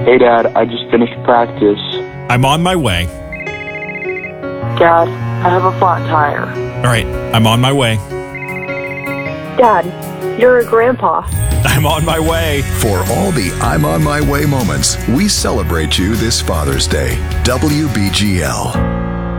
Hey, Dad, I just finished practice. I'm on my way. Dad, I have a flat tire. All right, I'm on my way. Dad, you're a grandpa. I'm on my way. For all the I'm on my way moments, we celebrate you this Father's Day. WBGL.